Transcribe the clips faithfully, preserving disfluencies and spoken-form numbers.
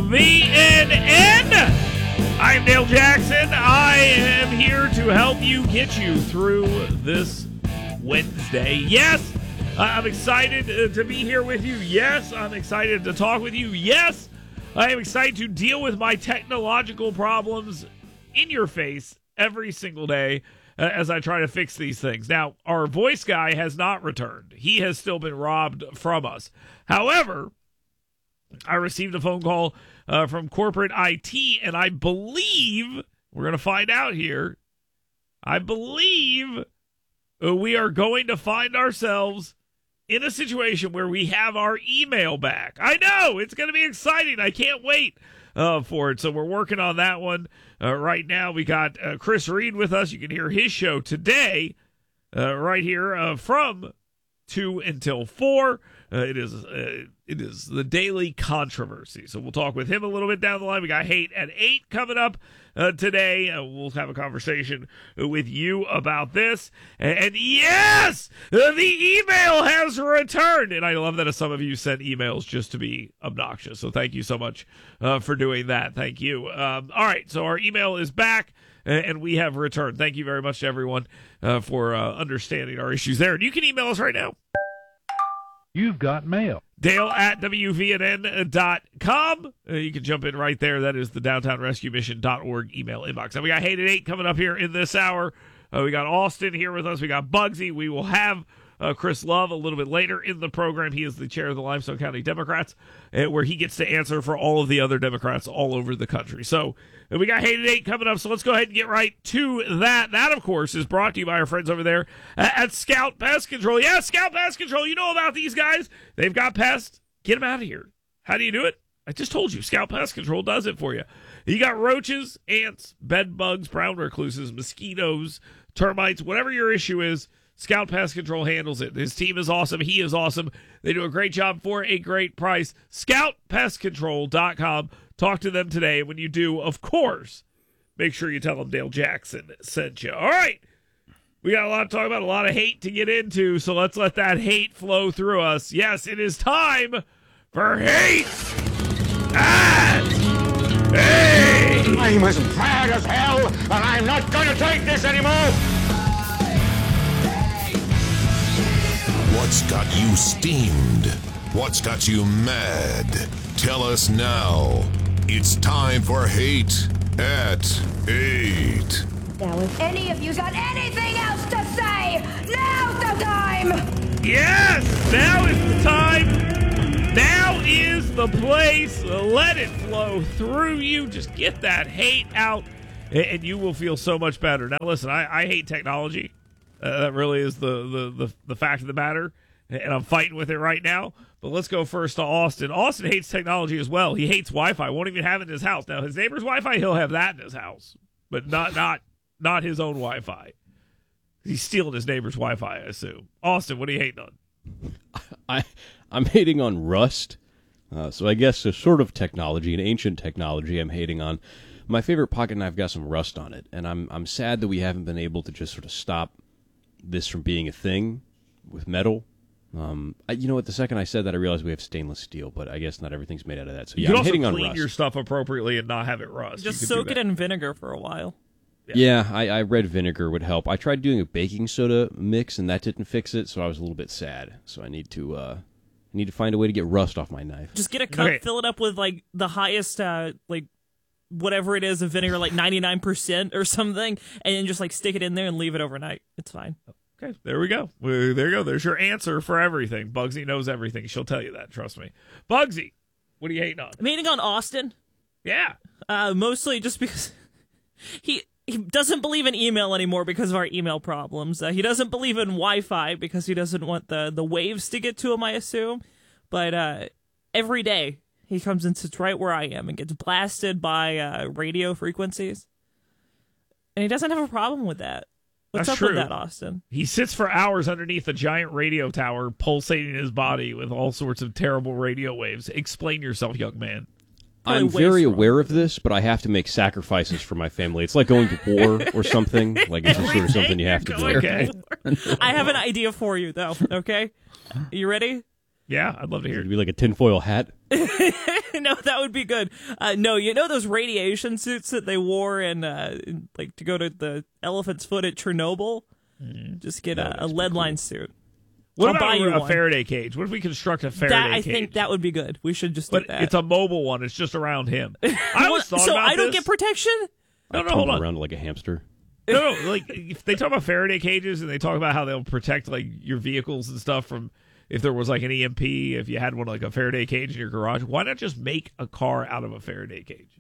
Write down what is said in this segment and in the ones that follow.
V N N. I'm Dale Jackson. I am here to help you get you through this Wednesday. Yes, I'm excited to be here with you. Yes, I'm excited to talk with you. Yes, I am excited to deal with my technological problems in your face every single day uh, as I try to fix these things. Now, our voice guy has not returned. He has still been robbed from us. However, I received a phone call uh, from corporate I T, and I believe, we're going to find out here, I believe uh, we are going to find ourselves in a situation where we have our email back. I know, it's going to be exciting. I can't wait uh, for it. So we're working on that one uh, right now. We got uh, Chris Reed with us. You can hear his show today uh, right here uh, from two until four. Uh, it is uh, it is the Daily Controversy. So we'll talk with him a little bit down the line. We got Hate at eight coming up uh, today. Uh, we'll have a conversation with you about this. And, and yes, the email has returned. And I love that some of you sent emails just to be obnoxious. So thank you so much uh, for doing that. Thank you. Um, all right, so our email is back, and we have returned. Thank you very much to everyone uh, for uh, understanding our issues there. And you can email us right now. You've got mail. Dale at W V N N dot com. Uh, you can jump in right there. That is the downtown rescue mission dot org email inbox. Now, we got Hate at eight coming up here in this hour. Uh, we got Austin here with us. We got Bugsy. We will have uh, Chris Love a little bit later in the program. He is the chair of the Limestone County Democrats, uh, where he gets to answer for all of the other Democrats all over the country. So uh, we got Hate at eight coming up. So let's go ahead and get right to that. That, of course, is brought to you by our friends over there at, at Scout Pest Control. Yeah, Scout Pest Control. You know about these guys. They've got pests. Get them out of here. How do you do it? I just told you. Scout Pest Control does it for you. You got roaches, ants, bed bugs, brown recluses, mosquitoes, termites, whatever your issue is, Scout Pest Control handles it. His team is awesome. He is awesome. They do a great job for a great price. scout pest control dot com. Talk to them today. When you do, of course, make sure you tell them Dale Jackson sent you. All right. We got a lot to talk about, a lot of hate to get into, so let's let that hate flow through us. Yes, it is time for Hate at eight. I'm as mad as hell, and I'm not going to take this anymore. What's got you steamed? What's got you mad? Tell us now. It's time for Hate at eight. Now, if any of you got anything else to say, now's the time! Yes, now is the time. Now is the place. Let it flow through you. Just get that hate out, and you will feel so much better. Now, listen, I, I hate technology. Uh, that really is the, the, the, the fact of the matter, and I'm fighting with it right now. But let's go first to Austin. Austin hates technology as well. He hates Wi-Fi. Won't even have it in his house. Now, his neighbor's Wi-Fi, he'll have that in his house, but not not not his own Wi-Fi. He's stealing his neighbor's Wi-Fi, I assume. Austin, what are you hating on? I, I'm hating on Rust. Uh, so I guess a sort of technology, an ancient technology I'm hating on. My favorite pocket knife got some rust on it, and I'm I'm sad that we haven't been able to just sort of stop this from being a thing with metal. Um, I, you know what? The second I said that, I realized we have stainless steel, but I guess not everything's made out of that. So yeah, you can I'm also hitting on clean rust. your stuff appropriately and not have it rust. Just soak it in vinegar for a while. Yeah, yeah I, I read vinegar would help. I tried doing a baking soda mix, and that didn't fix it, so I was a little bit sad. So I need to, uh, I need to find a way to get rust off my knife. Just get a cup, Okay. fill it up with like the highest, uh, like whatever it is of vinegar, like ninety-nine percent or something, and then just like stick it in there and leave it overnight. It's fine. Okay, there we go. Well, there you go. There's your answer for everything. Bugsy knows everything. She'll tell you that. Trust me. Bugsy, what are you hating on? I'm hating on Austin. Yeah. Uh, mostly just because he he doesn't believe in email anymore because of our email problems. Uh, he doesn't believe in Wi-Fi because he doesn't want the, the waves to get to him, I assume. But uh, every day he comes and sits right where I am and gets blasted by uh, radio frequencies. And he doesn't have a problem with that. What's That's up true. with that, Austin? He sits for hours underneath a giant radio tower, pulsating his body with all sorts of terrible radio waves. Explain yourself, young man. Probably I'm way very strong. aware of this, but I have to make sacrifices for my family. It's like going to war or something. Like it's just sort of something you have to do. Okay. I have an idea for you, though, okay? You ready? Yeah, I'd love to hear It'd it. be like a tinfoil hat. No, that would be good. Uh, no, you know those radiation suits that they wore in, uh, in, like to go to the elephant's foot at Chernobyl? Mm. Just get a, a lead line suit. What I'll about buy you a one. Faraday cage? What if we construct a Faraday That, I cage? think that would be good. We should just do But that. it's a mobile one. It's just around him. I always thought so about I don't this. get protection? No, I no, tumble hold on. around like a hamster. No, no, like if they talk about Faraday cages and they talk about how they'll protect like your vehicles and stuff from if there was like an E M P, if you had one like a Faraday cage in your garage, why not just make a car out of a Faraday cage?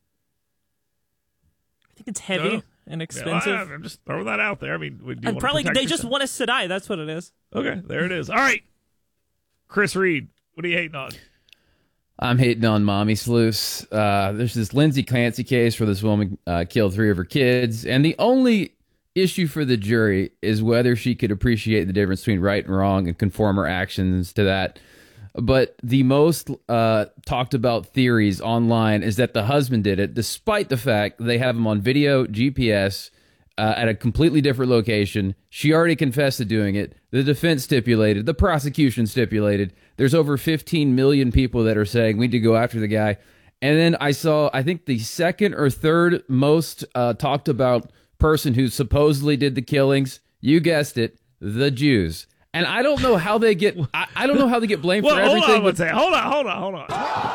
I think it's heavy No. and Yeah, expensive. I, I'm just throwing that out there. I mean, do you and want probably to they protect just yourself? want us to die. That's what it is. Okay, there it is. All right, Chris Reed, what are you hating on? I'm hating on Mommy Sleuths. Uh, there's this Lindsay Clancy case where this woman uh, killed three of her kids, and the only issue for the jury is whether she could appreciate the difference between right and wrong and conform her actions to that. But the most uh, talked about theories online is that the husband did it, despite the fact they have him on video, G P S, uh, at a completely different location. She already confessed to doing it. The defense stipulated, the prosecution stipulated. There's over fifteen million people that are saying we need to go after the guy. And then I saw, I think the second or third most uh, talked about person who supposedly did the killings. You guessed it, the Jews. And I don't know how they get. I, I don't know how they get blamed Well, for hold everything. on one second. Hold on, hold on, hold on.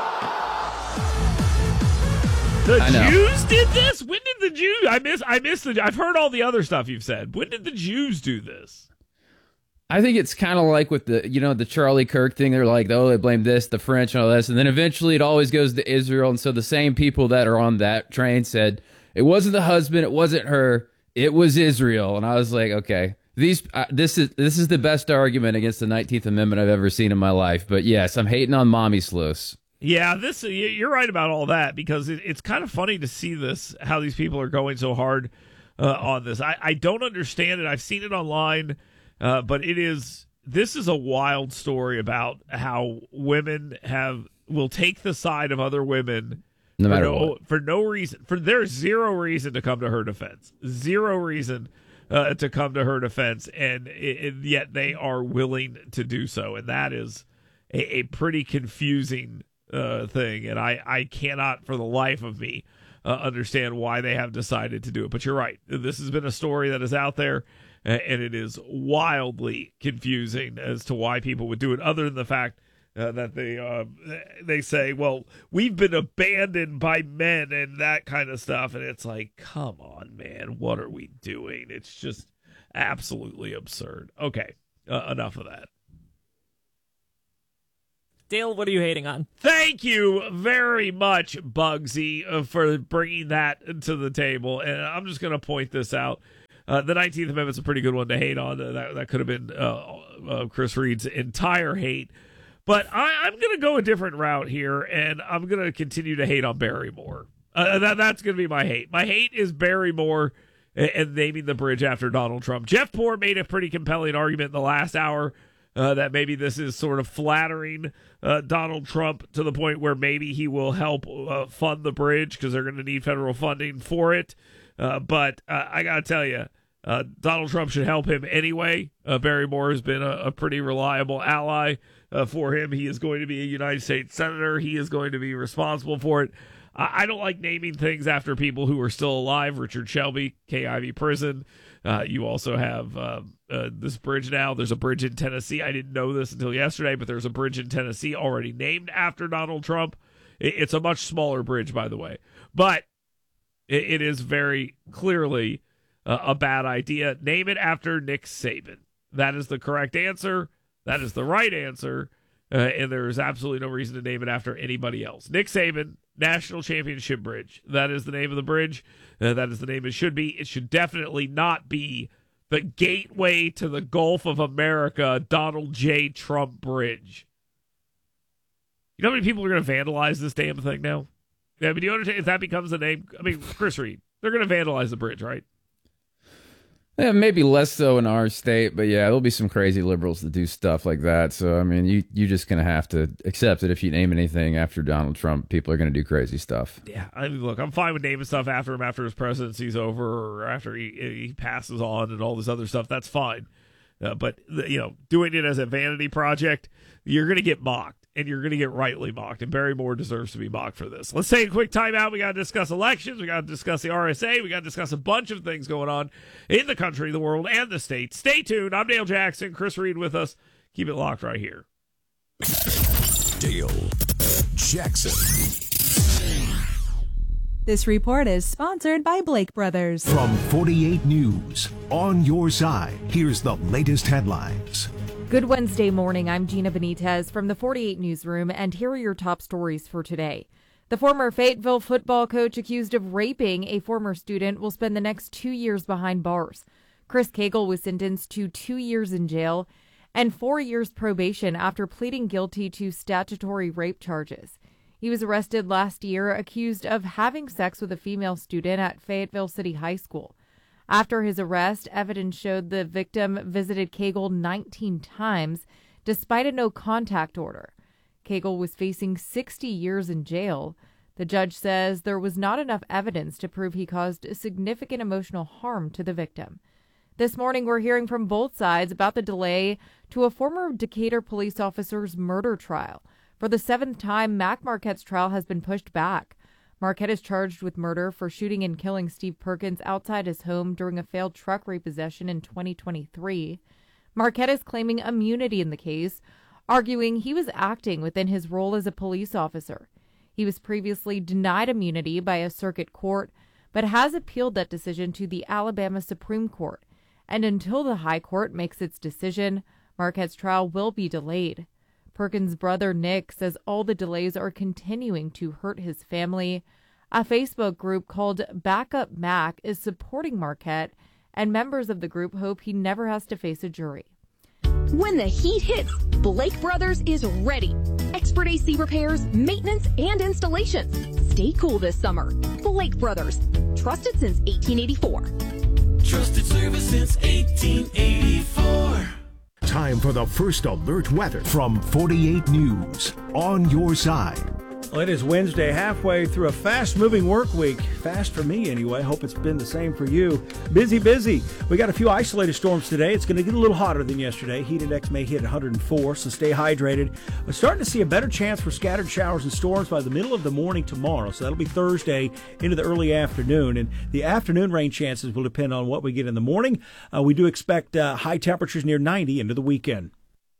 The I know. Jews did this? When did the Jews? I miss. I missed the. I've heard all the other stuff you've said. When did the Jews do this? I think it's kind of like with the, you know, the Charlie Kirk thing. They're like, oh, they blame this, the French, and all this. And then eventually it always goes to Israel. And so the same people that are on that train said, it wasn't the husband, it wasn't her, it was Israel. And I was like, okay, these, uh, this is this is the best argument against the nineteenth Amendment I've ever seen in my life. But yes, I'm hating on Mommy Sleuths. Yeah, this you're right about all that because it, it's kind of funny to see this, how these people are going so hard uh, on this. I, I don't understand it. I've seen it online. Uh, but it is this is a wild story about how women have will take the side of other women No for matter no, what. for no reason. For there's zero reason to come to her defense. Zero reason uh, to come to her defense, and, and yet they are willing to do so, and that is a, a pretty confusing uh, thing. And I I cannot for the life of me uh, understand why they have decided to do it. But you're right. This has been a story that is out there. And it is wildly confusing as to why people would do it, other than the fact uh, that they uh, they say, well, we've been abandoned by men and that kind of stuff. And it's like, come on, man, what are we doing? It's just absolutely absurd. Okay, uh, enough of that. Dale, what are you hating on? Thank you very much, Bugsy, uh, for bringing that to the table. And I'm just going to point this out. Uh, the nineteenth Amendment's a pretty good one to hate on. Uh, that that could have been uh, uh, Chris Reed's entire hate. But I, I'm going to go a different route here, and I'm going to continue to hate on Barrymore. Uh, that That's going to be my hate. My hate is Barrymore and, and naming the bridge after Donald Trump. Jeff Poor made a pretty compelling argument in the last hour uh, that maybe this is sort of flattering uh, Donald Trump to the point where maybe he will help uh, fund the bridge because they're going to need federal funding for it. Uh, but uh, I got to tell you, Uh, Donald Trump should help him anyway. Uh, Barrymore has been a, a pretty reliable ally uh, for him. He is going to be a United States Senator. He is going to be responsible for it. I, I don't like naming things after people who are still alive. Richard Shelby, K I V prison. Uh, you also have uh, uh, this bridge now. There's a bridge in Tennessee. I didn't know this until yesterday, but there's a bridge in Tennessee already named after Donald Trump. It, it's a much smaller bridge, by the way. But it, it is very clearly Uh, a bad idea. Name it after Nick Saban. That is the correct answer. That is the right answer. Uh, and there is absolutely no reason to name it after anybody else. Nick Saban, National Championship Bridge. That is the name of the bridge. Uh, that is the name it should be. It should definitely not be the Gateway to the Gulf of America Donald J. Trump Bridge. You know how many people are going to vandalize this damn thing now? Yeah, but do you understand if that becomes the name? I mean, Chris Reed, they're going to vandalize the bridge, right? Yeah, maybe less so in our state, but yeah, there'll be some crazy liberals that do stuff like that. So, I mean, you, you're just going to have to accept it. If you name anything after Donald Trump, people are going to do crazy stuff. Yeah, I mean, look, I'm fine with naming stuff after him after his presidency's over or after he, he passes on and all this other stuff. That's fine. Uh, but, you know, doing it as a vanity project, you're going to get mocked. And you're going to get rightly mocked. And Barry Moore deserves to be mocked for this. Let's take a quick time out. We got to discuss elections. We got to discuss the R S A. We got to discuss a bunch of things going on in the country, the world, and the state. Stay tuned. I'm Dale Jackson. Chris Reed with us. Keep it locked right here. Dale Jackson. This report is sponsored by Blake Brothers. From forty-eight News, on your side, here's the latest headlines. Good Wednesday morning. I'm Gina Benitez from the forty-eight Newsroom, and here are your top stories for today. The former Fayetteville football coach accused of raping a former student will spend the next two years behind bars. Chris Cagle was sentenced to two years in jail and four years probation after pleading guilty to statutory rape charges. He was arrested last year accused of having sex with a female student at Fayetteville City High School. After his arrest, evidence showed the victim visited Cagle nineteen times, despite a no-contact order. Cagle was facing sixty years in jail. The judge says there was not enough evidence to prove he caused significant emotional harm to the victim. This morning, we're hearing from both sides about the delay to a former Decatur police officer's murder trial. For the seventh time, Mac Marquette's trial has been pushed back. Marquette is charged with murder for shooting and killing Steve Perkins outside his home during a failed truck repossession in twenty twenty-three. Marquette is claiming immunity in the case, arguing he was acting within his role as a police officer. He was previously denied immunity by a circuit court, but has appealed that decision to the Alabama Supreme Court. And until the High Court makes its decision, Marquette's trial will be delayed. Perkins' brother Nick says all the delays are continuing to hurt his family. A Facebook group called Backup Mac is supporting Marquette, and members of the group hope he never has to face a jury. When the heat hits, Blake Brothers is ready. Expert A C repairs, maintenance, and installations. Stay cool this summer. Blake Brothers. Trusted since eighteen eighty-four. Trusted service since eighteen eighty-four. Time for the first alert weather from forty-eight News, on your side. Well, it is Wednesday, halfway through a fast-moving work week. Fast for me, anyway. Hope it's been the same for you. Busy, busy. We got a few isolated storms today. It's going to get a little hotter than yesterday. Heat index may hit one hundred four, so stay hydrated. We're starting to see a better chance for scattered showers and storms by the middle of the morning tomorrow, so that'll be Thursday into the early afternoon. And the afternoon rain chances will depend on what we get in the morning. Uh, we do expect uh, high temperatures near ninety into the weekend.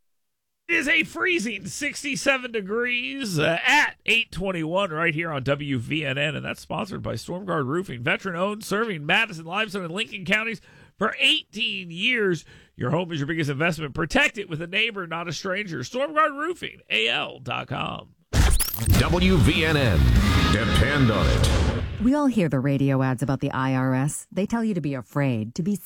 It is a freezing sixty-seven degrees uh, at eight twenty-one right here on W V N N, and that's sponsored by StormGuard Roofing, veteran-owned, serving Madison, Limestone, and Lincoln counties for eighteen years. Your home is your biggest investment. Protect it with a neighbor, not a stranger. StormGuard Roofing, A L dot com. W V N N. Depend on it. We all hear the radio ads about the I R S. They tell you to be afraid, to be